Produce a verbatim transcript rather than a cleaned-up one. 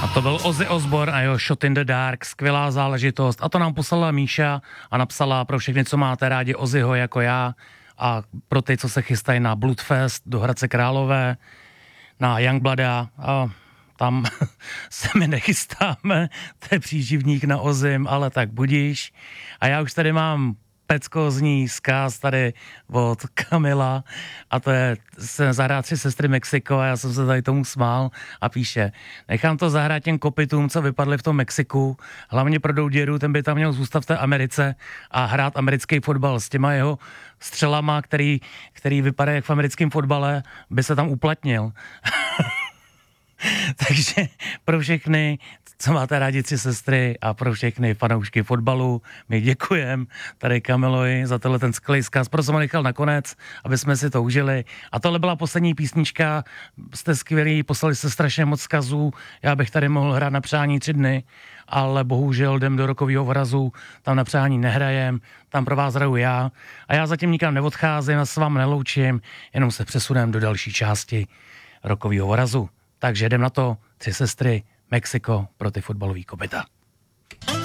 To byl Ozzy Osbourne a jeho Shot in the Dark, skvělá záležitost. A to nám poslala Míša a napsala pro všechny, co máte rádi Ozzyho jako já a pro ty, co se chystají na Bloodfest do Hradce Králové, na Youngblooda. A tam se my nechystáme, to je příživník na Ozzym, ale tak budíš. A já už tady mám peckozní zkaz tady od Kamila a to je se zahrát tři sestry Mexiko a já jsem se tady tomu smál a píše, nechám to zahrát těm kopitům, co vypadli v tom Mexiku, hlavně pro Douděru, ten by tam měl zůstat v té Americe a hrát americký fotbal s těma jeho střelama, který, který vypadá jak v americkém fotbale, by se tam uplatnil. Takže pro všechny, co máte rádi tři sestry a pro všechny fanoušky fotbalu, my děkujeme tady Kamilovi za tenhle ten skvělý vzkaz. Proto jsem ho nechal nakonec, aby jsme si to užili. A tohle byla poslední písnička, jste skvělí, poslali jste strašně moc vzkazů, já bych tady mohl hrát na přání tři dny, ale bohužel jdem do Rokovýho Vorazu, tam na přání nehrajem, tam pro vás hraju já a já zatím nikam neodcházím, já se vám neloučím, jenom se přesunem do další části Rokovýho Vorazu. Takže jdem na to, tři sestry, Mexiko pro ty fotbalový kopyta.